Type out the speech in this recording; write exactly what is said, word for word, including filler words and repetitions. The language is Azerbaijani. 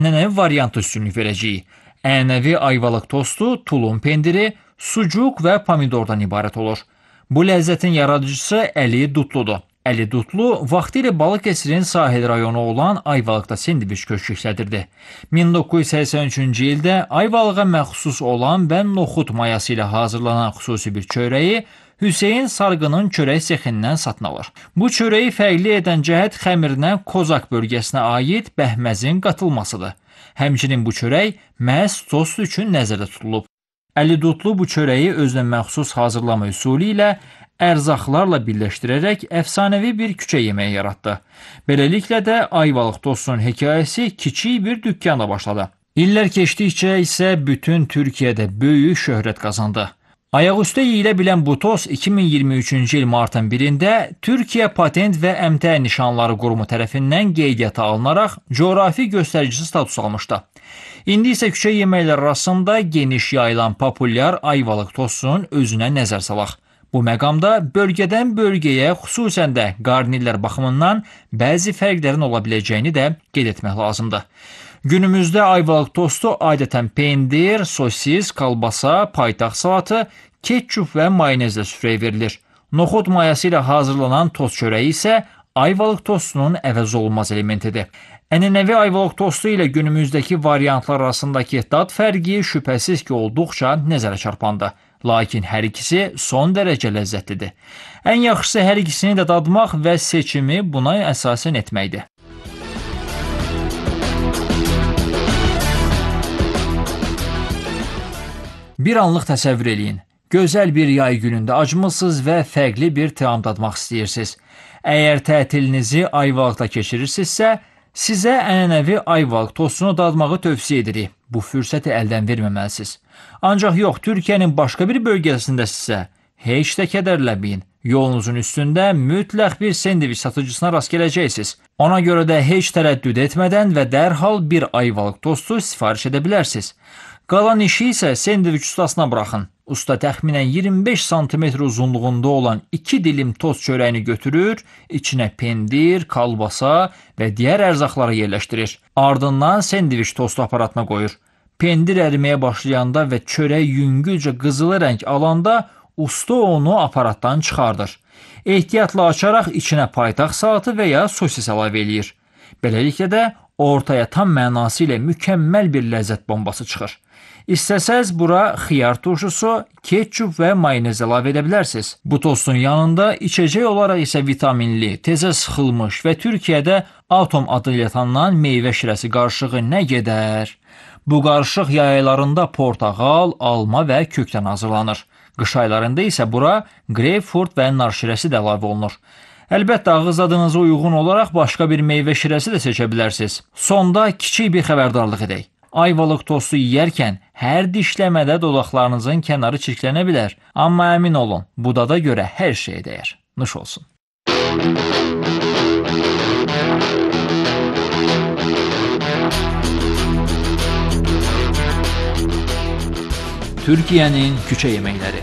Ənənəvi variantı üstünlük verəcəyik. Ənənəvi ayvalıq tostu tulum pendiri, sucuk və pomidordan ibarət olur. Bu ləzzətin yaradıcısı Əli Dutludur. Əli Dutlu vaxtilə Balıkəsirin sahil rayonu olan Ayvalıqda sendviç köşklədirdi. min doqquz yüz səksən üçüncü ildə Ayvalığa məxsus olan və noxud mayası ilə hazırlanan xüsusi bir çörəyi Hüseyn Sarğının çörək sexindən satın alır. Bu çörəyi fərqli edən cəhət xəmirinə Kozak bölgəsinə aid bəhməzin qatılmasıdır. Həmçinin bu çörək məhz tost üçün nəzərdə tutulub. Əli Dutlu bu çörəyi özünə məxsus hazırlama üsulu ilə ərzaqlarla birləşdirərək əfsanəvi bir küçə yeməyi yaratdı. Beləliklə də Ayvalıq tostunun hekayəsi kiçik bir dükkanda başladı. İllər keçdikcə isə bütün Türkiyədə böyük şöhrət qazandı. Ayaqüstə yeyilə bilən bu tost iki min iyirmi üçüncü il martın birində Türkiyə Patent və Əmtəə Nişanları Qurumu tərəfindən qeydiyyata alınaraq coğrafi göstəricisi status almışdı. İndi isə küçə yeməkləri arasında geniş yayılan populyar Ayvalıq tostunun özünə nəzər salaq. Bu məqamda bölgədən bölgəyə, xüsusən də qarnirlər baxımından bəzi fərqlərin ola biləcəyini də qeyd etmək lazımdır. Günümüzdə Ayvalıq tostu adətən pendir, sosis, kalbasa, paytaxt salatı, ketçup və mayonezlə süfrəyə verilir. Noxud mayası ilə hazırlanan tost çörəyi isə Ayvalıq tostunun əvəz olunmaz elementidir. Ənənəvi Ayvalıq tostu ilə günümüzdəki variantlar arasındakı dad fərqi şübhəsiz ki, olduqca nəzərə çarpandı. Lakin hər ikisi son dərəcə ləzzətlidir. Ən yaxşısı hər ikisini də dadmaq və seçimi buna əsasən etməkdir. Bir anlıq təsəvvür eləyin. Gözəl bir yay günündə acmısınız və fərqli bir təam dadmaq istəyirsiniz. Əgər tətilinizi Ayvalıqda keçirirsinizsə, sizə ənənəvi Ayvalıq tostunu dadmağı tövsiyə edirik. Bu fürsəti əldən verməməlisiniz. Ancaq yox, Türkiyənin başqa bir bölgəsindəsinizsə, heç də kədərlənməyin. Yolunuzun üstündə mütləq bir sendviç satıcısına rast gələcəksiniz. Ona görə də heç tərəddüd etmədən və dərhal bir Ayvalıq tostu sifariş edə bilərsiniz. Qalan işi isə sendviç ustasına buraxın. Usta təxminən iyirmi beş santimetr uzunluğunda olan iki dilim tost çörəyini götürür, içinə pendir, kalbasa və digər ərzaqları yerləşdirir. Ardından sendviç tostu aparatına qoyur. Pendir əriməyə başlayanda və çörək yüngülcə qızılı rəng alanda usta onu aparatdan çıxardır. Ehtiyatla açaraq içinə paytaxt salatı və ya sosis əlavə eləyir. Beləliklə də ortaya tam mənası ilə mükəmməl bir ləzzət bombası çıxır. İstəsəz bura xiyar turşusu, ketçup və mayonez əlavə edə bilərsiniz. Bu tostun yanında içəcək olaraq isə vitaminli, tezə sıxılmış və Türkiyədə atom adı ilə tanınan meyvə şirəsi qarışığı nə gedər? Bu qarışıq yay aylarında portağal, alma və kökdən hazırlanır. Qış aylarında isə bura greypfurt və nar şirəsi də əlavə olunur. Əlbəttə, ağız dadınıza uyğun olaraq başqa bir meyvə şirəsi də seçə bilərsiniz. Sonda kiçik bir xəbərdarlıq edək. Ayvalıq tostu yeyərkən hər dişləmədə dodaqlarınızın kənarı çirklənə bilər. Amma əmin olun, bu dada görə hər şeyə dəyər. Nuş olsun. Türkiyənin küçə yeməkləri.